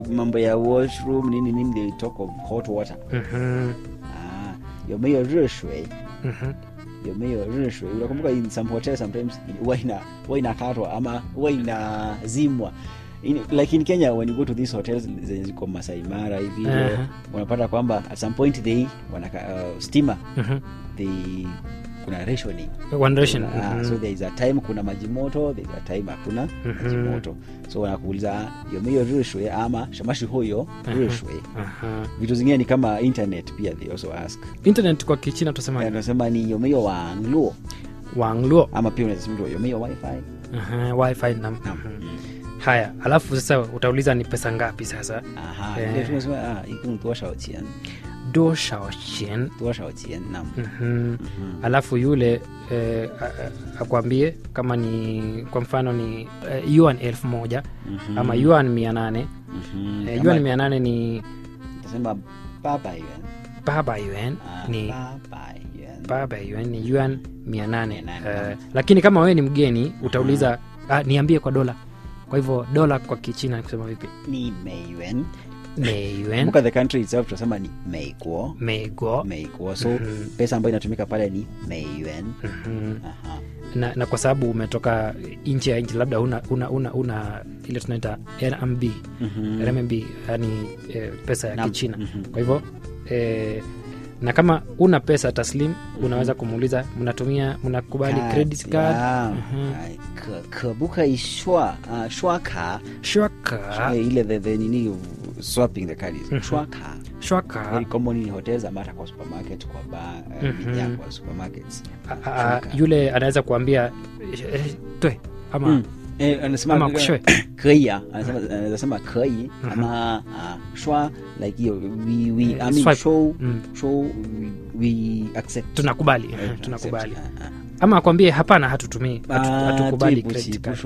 mambo ya washroom nini they talk of hot water. 有没有热水？ 有没有热水？ unakumbuka in some hotels sometimes huwa inakatwa ama huwa inazimwa. Like in Kenya when you go to these hotels zenye ziko Masai Mara hivi unapata kwamba at some point they steamer they kuna rationing. One ration. So there is a time kuna maji moto, there is a time hakuna maji moto. So wanakuuliza yomeyo rishwe ama shamashi hoyo rishwe. Vitu zingine ni kama internet pia they also ask. Internet kwa Kichina tusema tunasema ni yomeyo wangluo. Wangluo Ama pia unasema yomeyo wifi. Wifi na haya, alafu sasa utauliza ni pesa ngapi sasa? Ndio tunasema ikun toshao qian. 多少钱多少钱 naam. Alafu yule akwambie kama ni kwa mfano ni yuan 1000 ama yuan 800. Yuan 800 ni tunasema 800 yuan. 800 yuan ni 800 yuan ni yuan 800. Lakini kama wewe ni mgeni utauliza niambie kwa dola. Kwa hivyo dola kwa Kichina ni kusema vipi? Ni meiyuan. Meiyuan. Muka the country itself tunasema ni Meiguo. Meiguo. So pesa ambayo inatumika pale ni meiyuan. Na kwa sababu umetoka nje ya nchi labda una ile tunaita RMB. RMB yani pesa ya Kichina. Kwa hivyo na kama una pesa taslim unaweza kumuuliza mnakubali credit card? 可不可以刷卡 ile the nini swapping the card is 刷卡 very common in hotels ama hata kwa supermarket kwa bar kwa supermarkets. Yule anaweza kuambia toe ama anasema 可以 anasema 可以 ama 刷 like hiyo we I mean show we accept, tunakubali. Ama akwambie hapana hatutumii hatukubali credit card.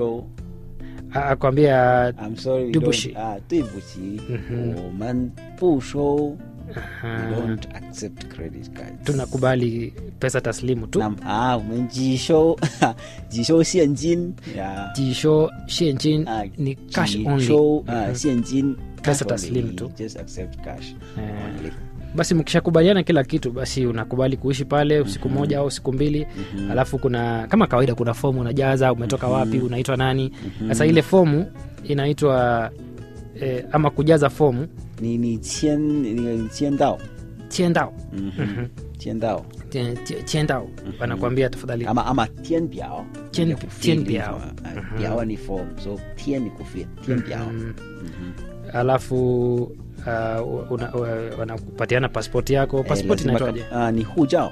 Akwambia I'm sorry dubushi. 对不起 我们不收 we don't accept credit cards. Tunakubali pesa taslimu tu. 我们只收现金只收现金 ni cash only. 现金 pesa taslimu tu. Just accept cash only. Basi mkishakubaliana kila kitu basi unakubali kuishi pale usiku moja au siku mbili. Alafu kuna kama kawaida kuna fomu unajaza, umetoka wapi, unaitwa nani. Sasa ile fomu inaitwa ama kujaza fomu ni 签到 签到 wanakuambia tafadhali ama 填表 表ni form, so 填 ni kufia 填表. Alafu wanakupatiana passport yako. Passport inaitwaje? Ni 护照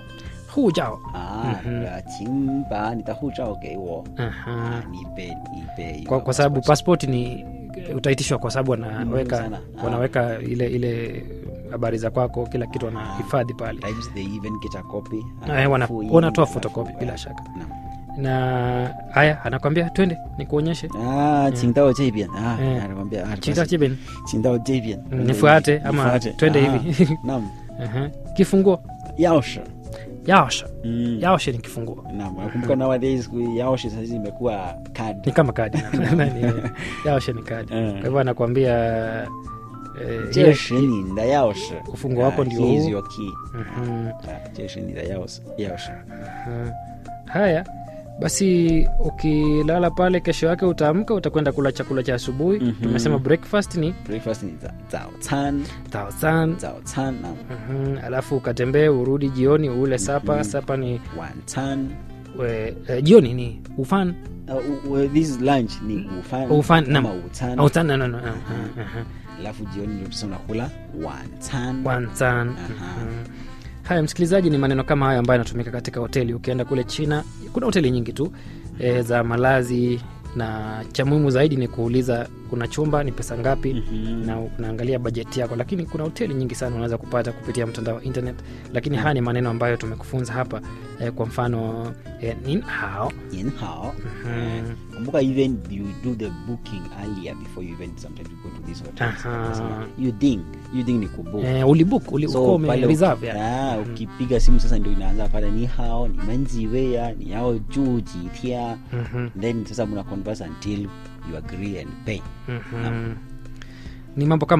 请把你的护照给我 nipe. Kwa sababu passport ni utaitishwa kwa sababu wanaweka ile habari za kwako, kila kitu wanahifadhi pale. Times they even get a copy. Wanatoa photocopy bila shaka. Na haya anakuambia twende nikuonyeshe. 请到这边 anakuambia 请到这边 nifuate ama twende hivi. Naam. Kifunguo 钥匙 yaoshe ni kifunguo. Naam, nakumbuka nowadays yaoshe sasa imekuwa card. Ni kama kadi. Yaoshe ni kadi. Kwa hivyo anakuambia 这是你的钥匙 ufunguo wako ndio huu. Here's your key. 这是你的钥匙. Haya basi ukilala pale kesho yake utaamka utakwenda kula chakula cha asubuhi. Tumesema breakfast ni 早餐. Alafu ukatembee urudi jioni ule sapa ni 晚餐. Jioni ni ufan. This lunch ni ufan na utsan. No. Alafu jioni ndio tunakula 晚餐. Haya msikilizaji, ni maneno kama haya ambayo yanatumika katika hoteli. Ukienda kule China kuna hoteli nyingi tu za malazi, na cha muhimu zaidi ni kuuliza kuna chumba ni pesa ngapi na unaangalia bajeti yako. Lakini kuna hoteli nyingi sana unaweza kupata kupitia mtandao wa internet. Lakini haya ni maneno ambayo tumekufunza hapa. Kwa mfano nin hao. Kumbuka even you do the booking earlier before you even sometimes you go to this hotel. You ding ni kubook. Ulibook reserve ukipiga simu sasa ndio inaanza pale ni hao ni menziwea ni yao juu jitia. Then sasa mna converse until you agree and pay. Ni mambo kama